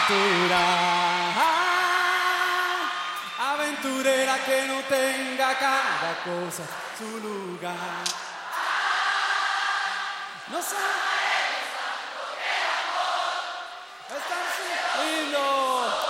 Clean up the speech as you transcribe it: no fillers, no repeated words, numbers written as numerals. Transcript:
Aventurera que no tenga cada cosa su lugar. No sé.